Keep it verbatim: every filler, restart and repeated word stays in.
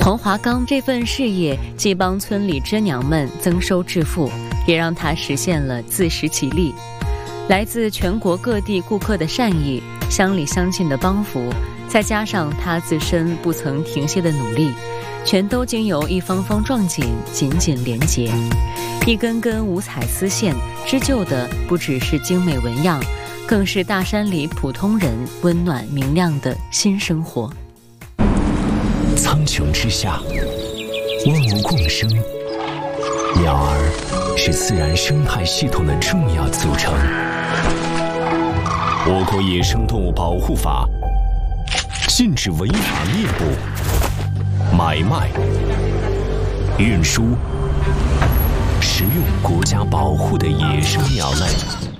彭华刚这份事业既帮村里知娘们增收致富，也让他实现了自食其力。来自全国各地顾客的善意，乡里乡亲的帮扶，再加上他自身不曾停歇的努力，全都经由一方方壮锦紧紧连结，一根根五彩丝线织就的不只是精美纹样，更是大山里普通人温暖明亮的新生活。 苍穹之下，万物共生，鸟儿是自然生态系统的重要组成。我国野生动物保护法禁止违法猎捕、买卖、运输、食用国家保护的野生鸟类。